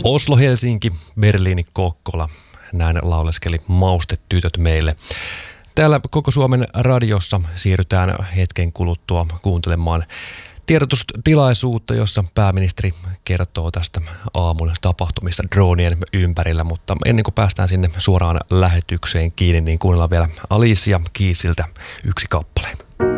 Oslo, Helsinki, Berliini, Kokkola. Näin lauleskeli Maustetytöt meille. Täällä Koko Suomen radiossa siirrytään hetken kuluttua kuuntelemaan tiedotustilaisuutta, jossa pääministeri kertoo tästä aamun tapahtumista dronien ympärillä, mutta ennen kuin päästään sinne suoraan lähetykseen kiinni, niin kuunnellaan vielä Alicia Keysiltä yksi kappale.